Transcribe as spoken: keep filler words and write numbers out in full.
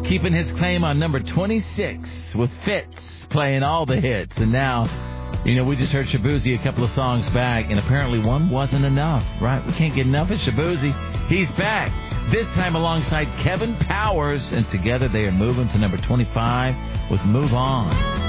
keeping his claim on number twenty-six with Fitz playing all the hits. And now, you know, we just heard Shabuzi a couple of songs back, and apparently one wasn't enough, right? We can't get enough of Shabuzi. He's back, this time alongside Kevin Powers, and together they are moving to number twenty-five with Move On.